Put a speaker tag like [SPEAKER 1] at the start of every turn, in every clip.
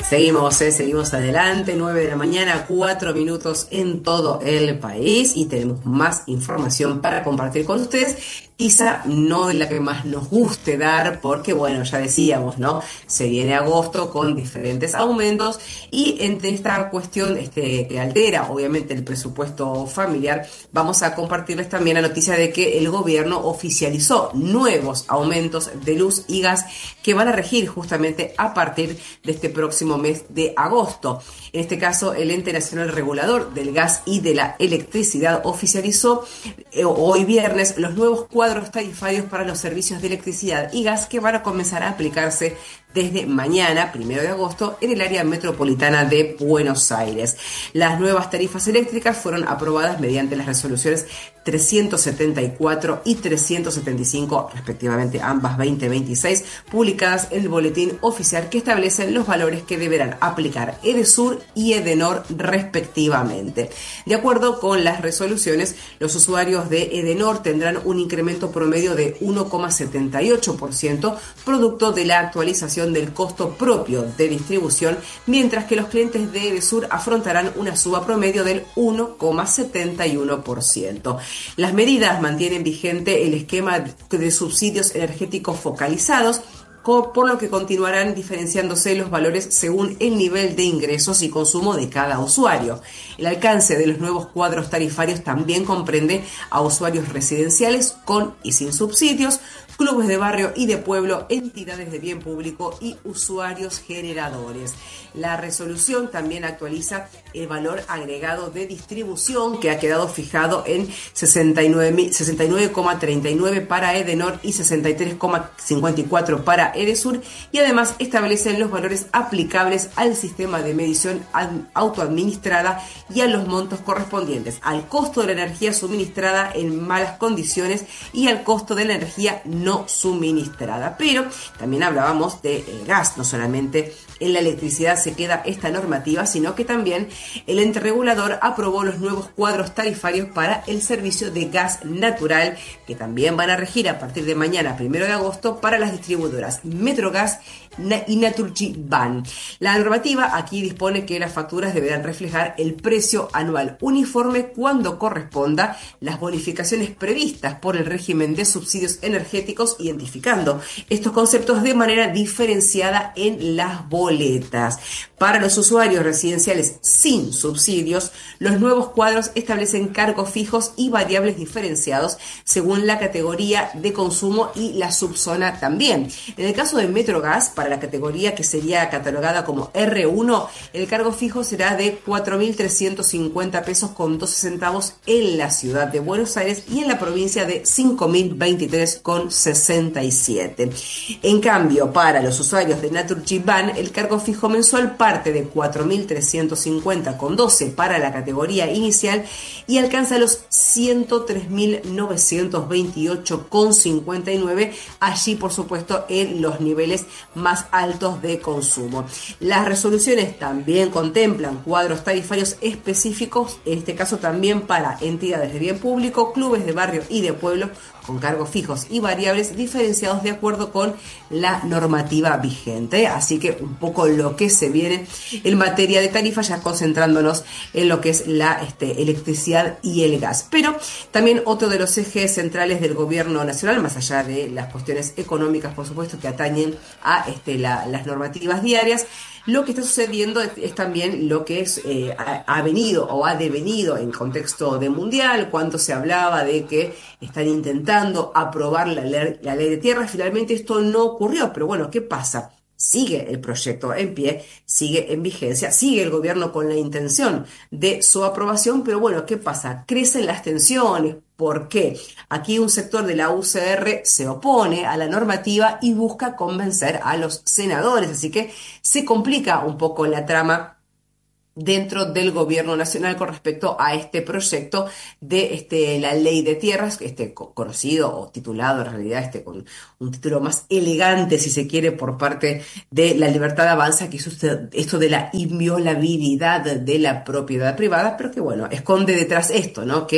[SPEAKER 1] Seguimos adelante, 9 de la mañana, 4 minutos en todo el país y tenemos más información para compartir con ustedes. Quizá no de la que más nos guste dar, porque bueno, ya decíamos, ¿no? Se viene agosto con diferentes aumentos y entre esta cuestión que altera obviamente el presupuesto familiar, vamos a compartirles también la noticia de que el gobierno oficializó nuevos aumentos de luz y gas que van a regir justamente a partir de este próximo mes de agosto. En este caso, el Ente Nacional Regulador del Gas y de la Electricidad oficializó hoy viernes los nuevos cuadros tarifarios para los servicios de electricidad y gas que van a comenzar a aplicarse desde mañana, 1 de agosto, en el área metropolitana de Buenos Aires. Las nuevas tarifas eléctricas fueron aprobadas mediante las resoluciones 374 y 375, respectivamente, ambas 2026, publicadas en el boletín oficial que establecen los valores que deberán aplicar Edesur y Edenor respectivamente. De acuerdo con las resoluciones, los usuarios de Edenor tendrán un incremento promedio de 1,78%, producto de la actualización del costo propio de distribución, mientras que los clientes de Edesur afrontarán una suba promedio del 1,71%. Las medidas mantienen vigente el esquema de subsidios energéticos focalizados, por lo que continuarán diferenciándose los valores según el nivel de ingresos y consumo de cada usuario. El alcance de los nuevos cuadros tarifarios también comprende a usuarios residenciales con y sin subsidios, clubes de barrio y de pueblo, entidades de bien público y usuarios generadores. La resolución también actualiza el valor agregado de distribución, que ha quedado fijado en 69,39 para Edenor y 63,54 para Edesur, y además establecen los valores aplicables al sistema de medición autoadministrada y a los montos correspondientes al costo de la energía suministrada en malas condiciones y al costo de la energía no suministrada. Pero también hablábamos de gas, no solamente en la electricidad se queda esta normativa, sino que también el ente regulador aprobó los nuevos cuadros tarifarios para el servicio de gas natural, que también van a regir a partir de mañana, 1 de agosto, para las distribuidoras Metrogas y Naturgy Ban. La normativa aquí dispone que las facturas deberán reflejar el precio anual uniforme cuando corresponda, las bonificaciones previstas por el régimen de subsidios energéticos, identificando estos conceptos de manera diferenciada en las boletas. Para los usuarios residenciales sin subsidios, los nuevos cuadros establecen cargos fijos y variables diferenciados según la categoría de consumo y la subzona también. En el caso de Metrogas, para la categoría que sería catalogada como R1, el cargo fijo será de 4.350 pesos con 12 centavos en la ciudad de Buenos Aires y en la provincia de 5.023 con 67. En cambio, para los usuarios de Naturgy Ban, el cargo fijo mensual parte de 4.350 con 12 para la categoría inicial y alcanza los 103.928 con 59, allí por supuesto en los niveles más altos de consumo. Las resoluciones también contemplan cuadros tarifarios específicos, en este caso también para entidades de bien público, clubes de barrio y de pueblo, con cargos fijos y variables diferenciados de acuerdo con la normativa vigente. Así que un poco lo que se viene en materia de tarifas, ya concentrándonos en lo que es la electricidad y el gas. Pero también otro de los ejes centrales del gobierno nacional, más allá de las cuestiones económicas, por supuesto, que atañen a las normativas diarias, lo que está sucediendo es también lo que ha venido o ha devenido en contexto de mundial, cuando se hablaba de que están intentando aprobar la ley de tierras. Finalmente esto no ocurrió, pero bueno, ¿qué pasa? Sigue el proyecto en pie, sigue en vigencia, sigue el gobierno con la intención de su aprobación, pero bueno, ¿qué pasa? Crecen las tensiones. ¿Por qué? Aquí un sector de la UCR se opone a la normativa y busca convencer a los senadores, así que se complica un poco la trama dentro del gobierno nacional con respecto a este proyecto de la ley de tierras, conocido o titulado en realidad con un título más elegante, si se quiere, por parte de La Libertad Avanza, que es esto de la inviolabilidad de la propiedad privada, pero que bueno, esconde detrás esto, ¿no? Que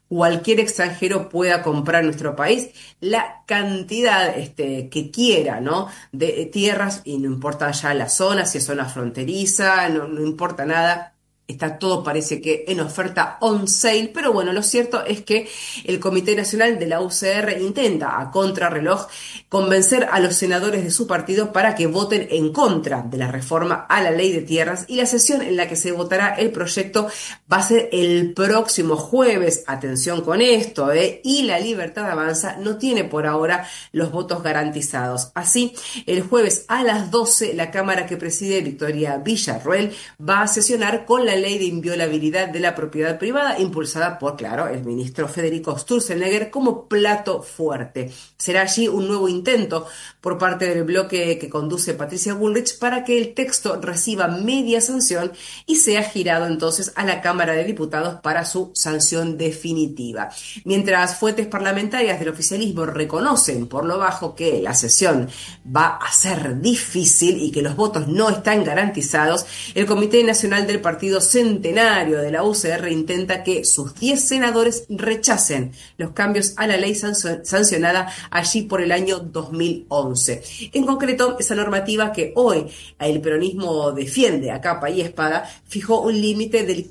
[SPEAKER 1] cualquier extranjero pueda comprar en nuestro país la cantidad que quiera, ¿no? De tierras, y no importa ya la zona, si es zona fronteriza, no importa nada. Está todo, parece que en oferta on sale, pero bueno, lo cierto es que el Comité Nacional de la UCR intenta, a contrarreloj, convencer a los senadores de su partido para que voten en contra de la reforma a la ley de tierras, y la sesión en la que se votará el proyecto va a ser el próximo jueves. Atención con esto, y la Libertad Avanza no tiene por ahora los votos garantizados. Así, el jueves a las 12, la Cámara que preside Victoria Villarroel va a sesionar con la ley de inviolabilidad de la propiedad privada, impulsada por, claro, el ministro Federico Sturzenegger como plato fuerte. Será allí un nuevo intento por parte del bloque que conduce Patricia Bullrich para que el texto reciba media sanción y sea girado entonces a la Cámara de Diputados para su sanción definitiva. Mientras fuentes parlamentarias del oficialismo reconocen por lo bajo que la sesión va a ser difícil y que los votos no están garantizados, el Comité Nacional del Partido Centenario de la UCR intenta que sus 10 senadores rechacen los cambios a la ley sancionada allí por el año 2011. En concreto, esa normativa que hoy el peronismo defiende a capa y espada fijó un límite del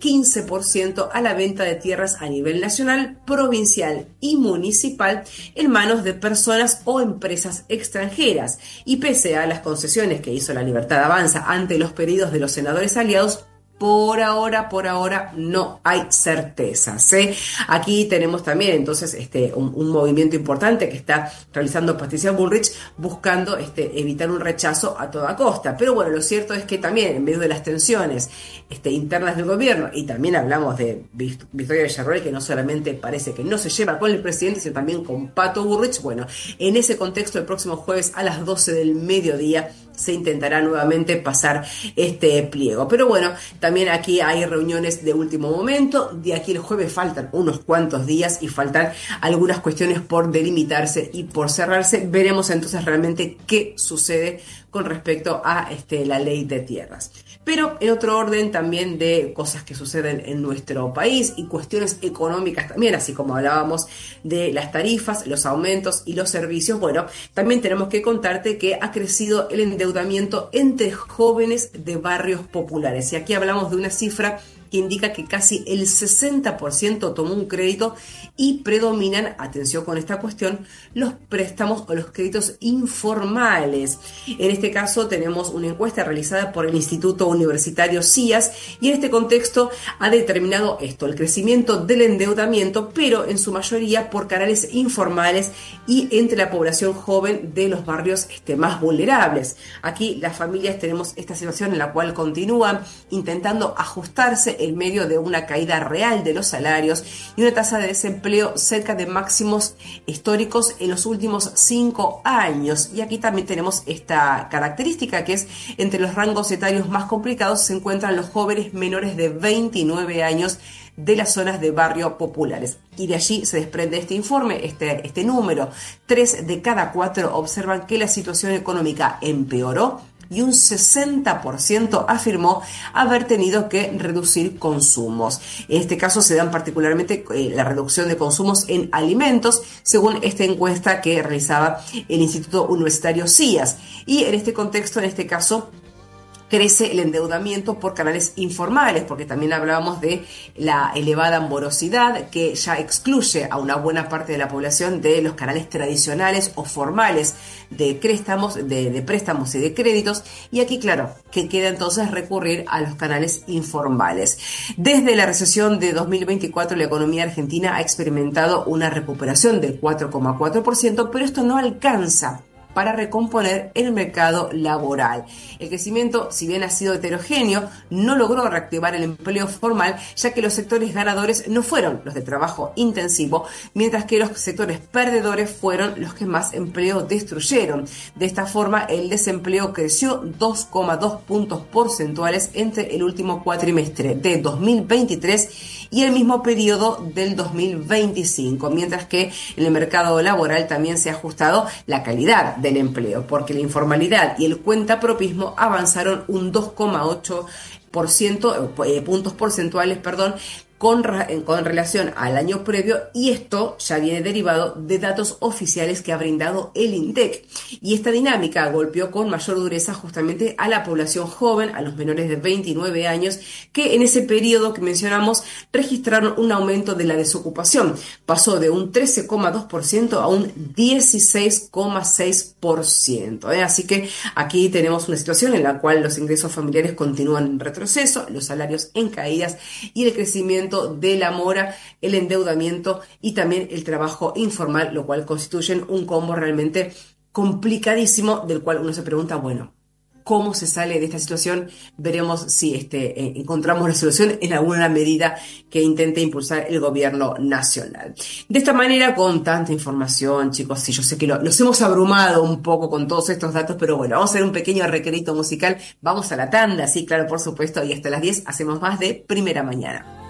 [SPEAKER 1] 15% a la venta de tierras a nivel nacional, provincial y municipal en manos de personas o empresas extranjeras. Y pese a las concesiones que hizo la Libertad Avanza ante los pedidos de los senadores aliados, por ahora no hay certezas, Aquí tenemos también entonces un movimiento importante que está realizando Patricia Bullrich buscando evitar un rechazo a toda costa. Pero bueno, lo cierto es que también en medio de las tensiones internas del gobierno, y también hablamos de Victoria Villarroel, que no solamente parece que no se lleva con el presidente, sino también con Pato Bullrich. Bueno, en ese contexto, el próximo jueves a las 12 del mediodía se intentará nuevamente pasar este pliego. Pero bueno, también aquí hay reuniones de último momento. De aquí el jueves faltan unos cuantos días y faltan algunas cuestiones por delimitarse y por cerrarse. Veremos entonces realmente qué sucede con respecto a la ley de tierras. Pero en otro orden también de cosas que suceden en nuestro país y cuestiones económicas también, así como hablábamos de las tarifas, los aumentos y los servicios, bueno, también tenemos que contarte que ha crecido el endeudamiento entre jóvenes de barrios populares. Y aquí hablamos de una cifra que indica que casi el 60% tomó un crédito y predominan, atención con esta cuestión, los préstamos o los créditos informales. En este caso tenemos una encuesta realizada por el Instituto Universitario CIAS y en este contexto ha determinado esto, el crecimiento del endeudamiento, pero en su mayoría por canales informales y entre la población joven de los barrios más vulnerables. Aquí las familias tenemos esta situación en la cual continúan intentando ajustarse en medio de una caída real de los salarios y una tasa de desempleo cerca de máximos históricos en los últimos 5 años. Y aquí también tenemos esta característica que es entre los rangos etarios más complicados se encuentran los jóvenes menores de 29 años de las zonas de barrio populares. Y de allí se desprende este informe, este número. 3 de cada 4 observan que la situación económica empeoró y un 60% afirmó haber tenido que reducir consumos. En este caso se dan particularmente la reducción de consumos en alimentos, según esta encuesta que realizaba el Instituto Universitario CIAS. Y en este contexto, en este caso, crece el endeudamiento por canales informales, porque también hablábamos de la elevada morosidad que ya excluye a una buena parte de la población de los canales tradicionales o formales de préstamos y de créditos, y aquí claro que queda entonces recurrir a los canales informales. Desde la recesión de 2024 la economía argentina ha experimentado una recuperación del 4,4%, pero esto no alcanza para recomponer el mercado laboral. El crecimiento, si bien ha sido heterogéneo, no logró reactivar el empleo formal, ya que los sectores ganadores no fueron los de trabajo intensivo, mientras que los sectores perdedores fueron los que más empleo destruyeron. De esta forma, el desempleo creció 2,2 puntos porcentuales entre el último cuatrimestre de 2023 y el mismo periodo del 2025, mientras que en el mercado laboral también se ha ajustado la calidad del empleo, porque la informalidad y el cuentapropismo avanzaron un 2,8 puntos porcentuales, con relación al año previo, y esto ya viene derivado de datos oficiales que ha brindado el INDEC. Y esta dinámica golpeó con mayor dureza justamente a la población joven, a los menores de 29 años, que en ese periodo que mencionamos registraron un aumento de la desocupación. Pasó de un 13,2% a un 16,6%. Así que aquí tenemos una situación en la cual los ingresos familiares continúan en retroceso, los salarios en caídas y el crecimiento de la mora, el endeudamiento y también el trabajo informal, lo cual constituyen un combo realmente complicadísimo, del cual uno se pregunta, bueno, ¿cómo se sale de esta situación? Veremos si encontramos la solución en alguna medida que intente impulsar el gobierno nacional. De esta manera, con tanta información, chicos, sí, yo sé que los hemos abrumado un poco con todos estos datos, pero bueno, vamos a hacer un pequeño recreo musical. Vamos a la tanda, sí, claro, por supuesto, y hasta las 10 hacemos más de Primera Mañana.